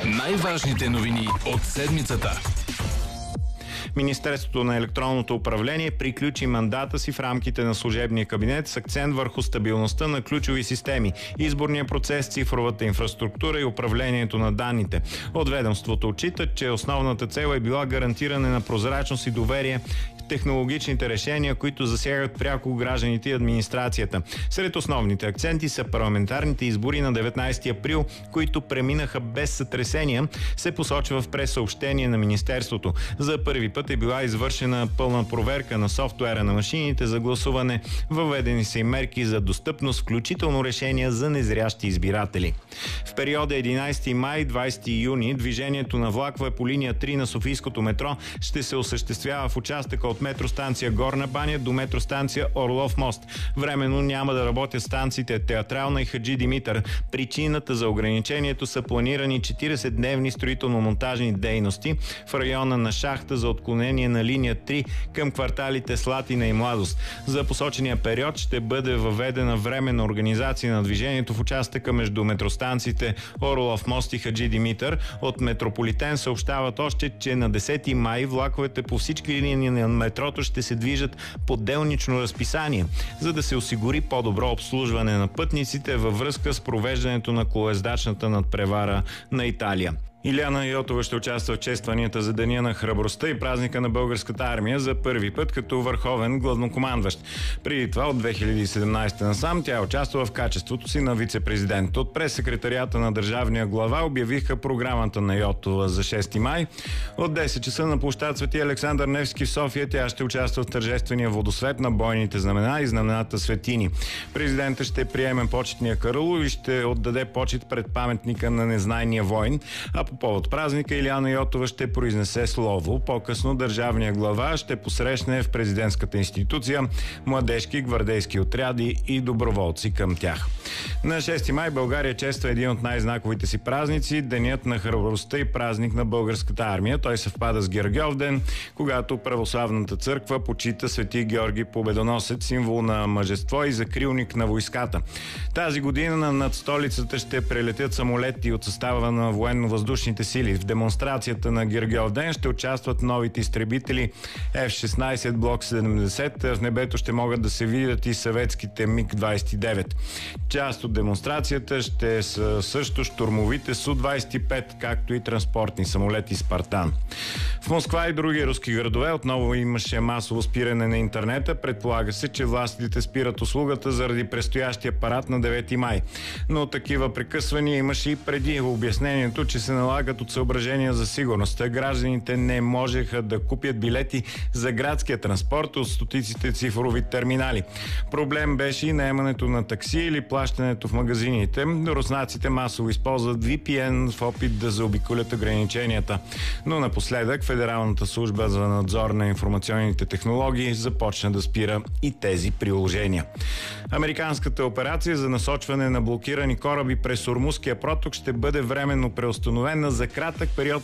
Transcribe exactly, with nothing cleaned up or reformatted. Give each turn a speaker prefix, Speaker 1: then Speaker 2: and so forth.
Speaker 1: Най-важните новини от седмицата.
Speaker 2: Министерството на електронното управление приключи мандата си в рамките на служебния кабинет с акцент върху стабилността на ключови системи, изборния процес, цифровата инфраструктура и управлението на данните. От ведомството отчитат, че основната цел е била гарантиране на прозрачност и доверие в технологичните решения, които засягат пряко гражданите и администрацията. Сред основните акценти са парламентарните избори на деветнайсети април, които преминаха без сътресения, се посочва в прес-съобщение на Министерството. За първи път е била извършена пълна проверка на софтуера на машините за гласуване, въведени са и мерки за достъпност, включително решения за незрящи избиратели. В периода единайсети май – двайсети юни движението на влакове по линия три на Софийското метро ще се осъществява в участъка от метростанция Горна баня до метростанция Орлов мост. Временно няма да работят станциите Театрална и Хаджи Димитър. Причината за ограничението са планирани четирийсетдневни строително-монтажни дейности в района на шахта за отклонение на линия три към кварталите Слатина и Младост. За посочения период ще бъде въведена временна организация на движението в участъка между метростанциите Орлов мост и Хаджи Димитър. От Метрополитен съобщават още, че на десети май влаковете по всички линии на метрото ще се движат по делнично разписание, за да се осигури по-добро обслужване на пътниците във връзка с провеждането на колоездачната надпревара на Италия. Илияна Йотова ще участва в честванията за Деня на храбростта и празника на българската армия за първи път като върховен главнокомандващ. Преди това от две хиляди и седемнайсета насам тя участва в качеството си на вице-президент. От прес-секретарията на държавния глава обявиха програмата на Йотова за шести май. От десет часа на площад Свети Александър Невски в София тя ще участва в тържествения водосвет на бойните знамена и знамената светини. Президента ще приеме почетния караул и ще отдаде почет пред паметника на незнайния войн, а по повод празника Илияна Йотова ще произнесе слово. По-късно държавния глава ще посрещне в президентската институция младежки гвардейски отряди и доброволци към тях. На шести май България чества един от най-знаковите си празници – Денят на храбростта и празник на българската армия. Той съвпада с Гергьовден, когато православната църква почита Свети Георги Победоносец, символ на мъжество и закрилник на войската. Тази година над столицата ще прелетят самолети от състава на военно-въздушните сили. В демонстрацията на Гергьовден ще участват новите изтребители Еф шестнайсет Блок седемдесет. В небето ще могат да се видят и съветските Миг двайсет и девет. Част от демонстрацията ще са също щурмовите Су двайсет и пет, както и транспортни самолети Спартан. В Москва и други руски градове отново имаше масово спиране на интернета. Предполага се, че властите спират услугата заради предстоящия парад на девети май. Но такива прекъсвания имаше и преди. Обяснението, че се налагат от съображения за сигурността. Гражданите не можеха да купят билети за градския транспорт от стотиците цифрови терминали. Проблем беше и наемането на такси или плащането в магазините. Руснаците масово използват Ви Пи Ен в опит да заобиколят ограниченията. Но напоследък Федералната служба за надзор на информационните технологии започна да спира и тези приложения. Американската операция за насочване на блокирани кораби през Ормузския проток ще бъде временно преустановена за кратък период